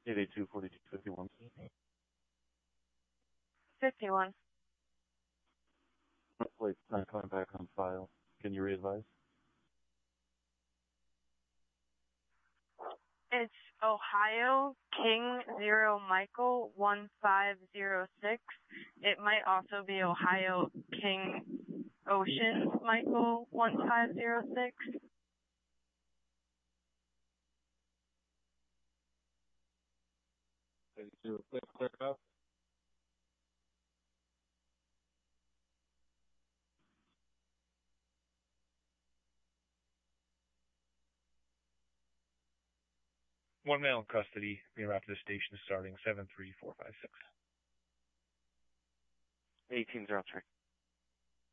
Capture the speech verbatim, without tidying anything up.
eight eight two, four two five one. fifty-one. Plate not coming back on file. Can you re-advise? It's Ohio King Zero Michael one five zero six. It might also be Ohio King Ocean Michael one five zero six. Did you clear, clear it up? One male in custody, being wrapped to the station starting seven three four five six. eighteen zero three.